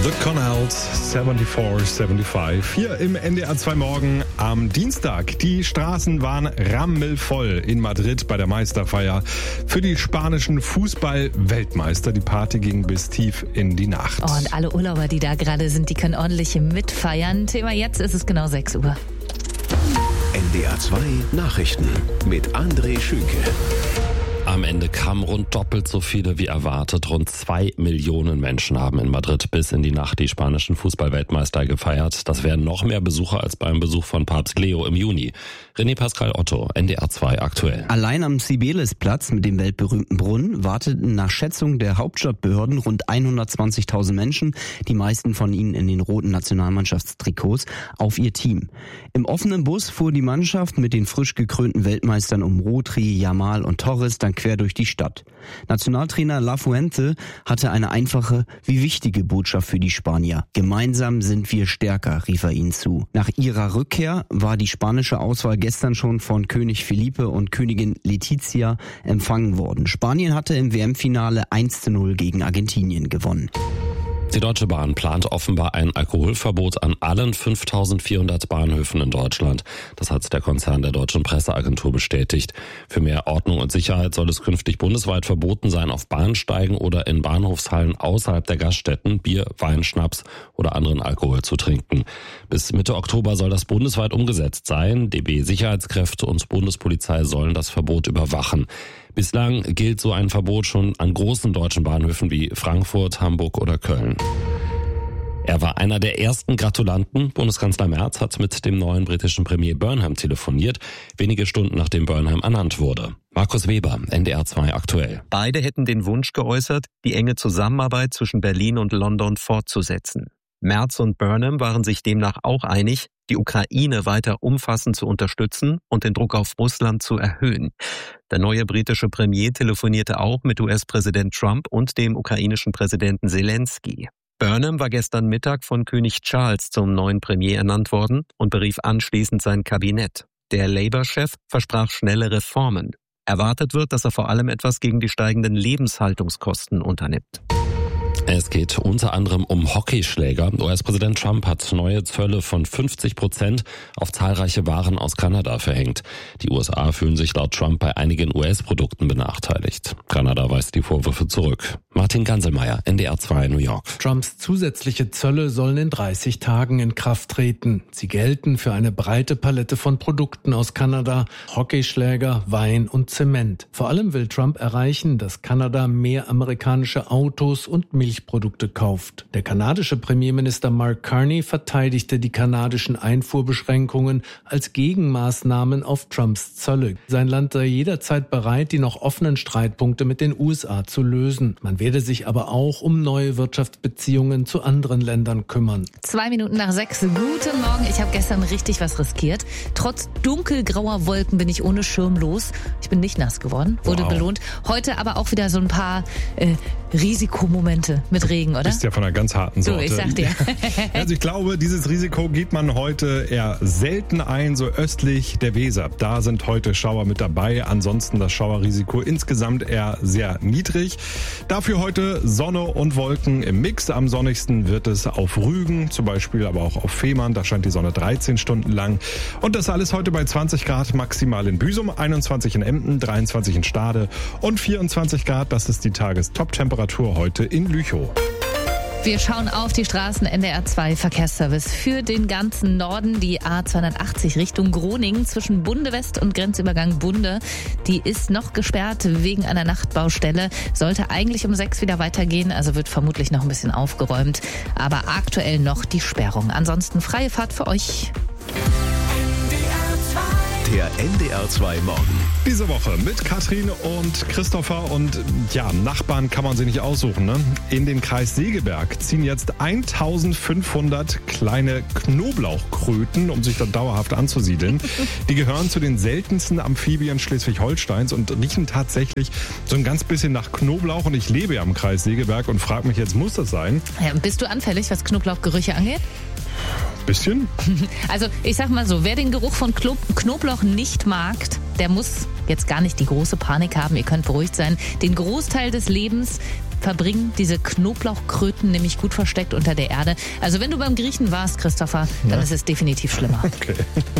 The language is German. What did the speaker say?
The Connells 74-75 hier im NDR 2 Morgen am Dienstag. Die Straßen waren rammelvoll in Madrid bei der Meisterfeier für die spanischen Fußball-Weltmeister. Die Party ging bis tief in die Nacht. Oh, und alle Urlauber, die da gerade sind, die können ordentlich mitfeiern. Thema jetzt ist es genau 6 Uhr. NDR 2 Nachrichten mit André Schünke. Am Ende kamen rund doppelt so viele wie erwartet. Rund 2 Millionen Menschen haben in Madrid bis in die Nacht die spanischen Fußballweltmeister gefeiert. Das wären noch mehr Besucher als beim Besuch von Papst Leo im Juni. René Pascal Otto, NDR 2 aktuell. Allein am Cibeles-Platz mit dem weltberühmten Brunnen warteten nach Schätzung der Hauptstadtbehörden rund 120.000 Menschen, die meisten von ihnen in den roten Nationalmannschaftstrikots, auf ihr Team. Im offenen Bus fuhr die Mannschaft mit den frisch gekrönten Weltmeistern um Rodri, Yamal und Torres dann quer durch die Stadt. Nationaltrainer Lafuente hatte eine einfache wie wichtige Botschaft für die Spanier. Gemeinsam sind wir stärker, rief er ihnen zu. Nach ihrer Rückkehr war die spanische Auswahl gestern schon von König Felipe und Königin Letizia empfangen worden. Spanien hatte im WM-Finale 1:0 gegen Argentinien gewonnen. Die Deutsche Bahn plant offenbar ein Alkoholverbot an allen 5.400 Bahnhöfen in Deutschland. Das hat der Konzern der Deutschen Presseagentur bestätigt. Für mehr Ordnung und Sicherheit soll es künftig bundesweit verboten sein, auf Bahnsteigen oder in Bahnhofshallen außerhalb der Gaststätten Bier, Wein, Schnaps oder anderen Alkohol zu trinken. Bis Mitte Oktober soll das bundesweit umgesetzt sein. DB Sicherheitskräfte und Bundespolizei sollen das Verbot überwachen. Bislang gilt so ein Verbot schon an großen deutschen Bahnhöfen wie Frankfurt, Hamburg oder Köln. Er war einer der ersten Gratulanten. Bundeskanzler Merz hat mit dem neuen britischen Premier Burnham telefoniert, wenige Stunden nachdem Burnham ernannt wurde. Markus Weber, NDR 2 aktuell. Beide hätten den Wunsch geäußert, die enge Zusammenarbeit zwischen Berlin und London fortzusetzen. Merz und Burnham waren sich demnach auch einig, die Ukraine weiter umfassend zu unterstützen und den Druck auf Russland zu erhöhen. Der neue britische Premier telefonierte auch mit US-Präsident Trump und dem ukrainischen Präsidenten Zelensky. Burnham war gestern Mittag von König Charles zum neuen Premier ernannt worden und berief anschließend sein Kabinett. Der Labour-Chef versprach schnelle Reformen. Erwartet wird, dass er vor allem etwas gegen die steigenden Lebenshaltungskosten unternimmt. Es geht unter anderem um Hockeyschläger. US-Präsident Trump hat neue Zölle von 50% auf zahlreiche Waren aus Kanada verhängt. Die USA fühlen sich laut Trump bei einigen US-Produkten benachteiligt. Kanada weist die Vorwürfe zurück. Martin Ganselmeier, NDR 2 New York. Trumps zusätzliche Zölle sollen in 30 Tagen in Kraft treten. Sie gelten für eine breite Palette von Produkten aus Kanada, Hockeyschläger, Wein und Zement. Vor allem will Trump erreichen, dass Kanada mehr amerikanische Autos und Milchprodukte kauft. Der kanadische Premierminister Mark Carney verteidigte die kanadischen Einfuhrbeschränkungen als Gegenmaßnahmen auf Trumps Zölle. Sein Land sei jederzeit bereit, die noch offenen Streitpunkte mit den USA zu lösen. Man werde sich aber auch um neue Wirtschaftsbeziehungen zu anderen Ländern kümmern. 2 Minuten nach 6. Guten Morgen. Ich habe gestern richtig was riskiert. Trotz dunkelgrauer Wolken bin ich ohne Schirm los. Ich bin nicht nass geworden, wurde belohnt. Heute aber auch wieder so ein paar Risikomomente mit Regen, oder? Du bist ja von einer ganz harten Sorte. So, ich sag dir. Also ich glaube, dieses Risiko geht man heute eher selten ein, so östlich der Weser. Da sind heute Schauer mit dabei. Ansonsten das Schauerrisiko insgesamt eher sehr niedrig. Dafür heute Sonne und Wolken im Mix. Am sonnigsten wird es auf Rügen, zum Beispiel aber auch auf Fehmarn. Da scheint die Sonne 13 Stunden lang. Und das alles heute bei 20 Grad maximal in Büsum, 21 in Emden, 23 in Stade und 24 Grad. Das ist die Tagestop-Temperatur heute in Lüchow. Wir schauen auf die Straßen. NDR 2 Verkehrsservice für den ganzen Norden. Die A280 Richtung Groningen zwischen Bunde West und Grenzübergang Bunde. Die ist noch gesperrt wegen einer Nachtbaustelle. Sollte eigentlich um 6 wieder weitergehen, also wird vermutlich noch ein bisschen aufgeräumt. Aber aktuell noch die Sperrung. Ansonsten freie Fahrt für euch. Der NDR 2 Morgen. Diese Woche mit Katrin und Christopher und ja, Nachbarn kann man sie nicht aussuchen, ne? In den Kreis Segeberg ziehen jetzt 1500 kleine Knoblauchkröten, um sich dort dauerhaft anzusiedeln. Die gehören zu den seltensten Amphibien Schleswig-Holsteins und riechen tatsächlich so ein ganz bisschen nach Knoblauch. Und ich lebe ja im Kreis Segeberg und frage mich jetzt, muss das sein? Ja, bist du anfällig, was Knoblauchgerüche angeht? Bisschen. Also ich sag mal so, wer den Geruch von Knoblauch nicht mag, der muss jetzt gar nicht die große Panik haben. Ihr könnt beruhigt sein. Den Großteil des Lebens verbringen diese Knoblauchkröten nämlich gut versteckt unter der Erde. Also wenn du beim Griechen warst, Christopher, dann ist es definitiv schlimmer. Okay.